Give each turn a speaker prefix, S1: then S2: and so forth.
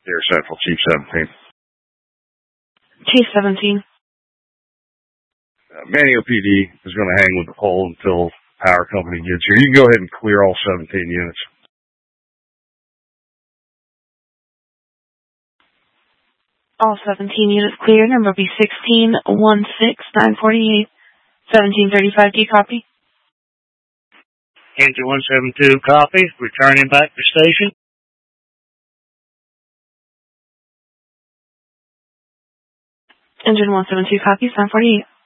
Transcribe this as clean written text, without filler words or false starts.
S1: Air Central, Chief 17.
S2: Chief 17.
S1: Manio PD is going to hang with the pole until power company gets here. You can go ahead and clear all 17 units.
S2: All 17 units clear. Number B 16-16948. 1735D, copy.
S3: Engine 172, copy. Returning back to station.
S2: Engine 172, copy. 948.